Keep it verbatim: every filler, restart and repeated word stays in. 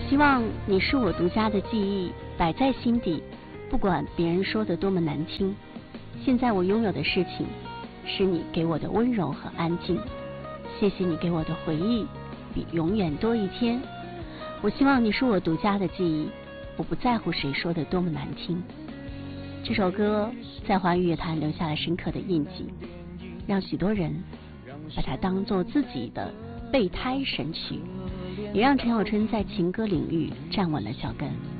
希望你是我独家的记忆，摆在心底，不管别人说的多么难听。现在我拥有的事情，是你给我的温柔和安静。谢谢你给我的回忆，比永远多一天。我希望你是我独家的记忆，我不在乎谁说的多么难听。这首歌在华语乐坛留下了深刻的印记，让许多人把它当作自己的备胎神曲，也让陈小春在情歌领域站稳了脚跟。